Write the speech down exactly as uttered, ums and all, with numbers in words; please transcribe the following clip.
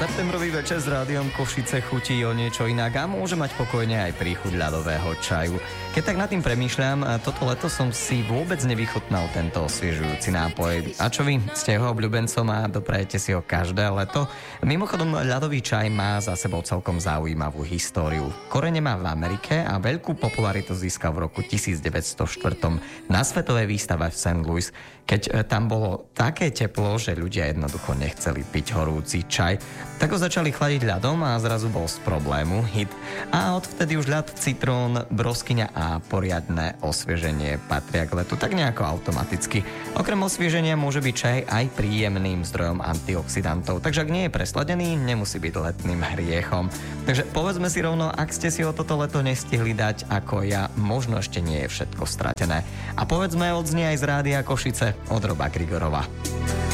Septembrový večer s rádiom Košice chutí o niečo inak a môže mať pokojne aj príchuť ľadového čaju. Keď tak nad tým premýšľam, toto leto som si vôbec nevychutnal tento osviežujúci nápoj. A čo vy? Ste jeho obľúbencom a doprajete si ho každé leto? Mimochodom, ľadový čaj má za sebou celkom zaujímavú históriu. Korene má v Amerike a veľkú popularitu získal v roku devätnásťstoštyri na svetovej výstave v Saint Louis, keď tam bolo také teplo, že ľudia jednoducho nechceli piť horúci čaj. Tak ho začali chladiť ľadom a zrazu bol z problému hit. A odvtedy už ľad, citrón, broskyňa a poriadne osvieženie patria k letu tak nejako automaticky. Okrem osvieženia môže byť čaj aj príjemným zdrojom antioxidantov, takže ak nie je presladený, nemusí byť letným hriechom. Takže povedzme si rovno, ak ste si ho toto leto nestihli dať ako ja, možno ešte nie je všetko stratené. A povedzme, odznie aj z rádia Košice od Roba Grigorova.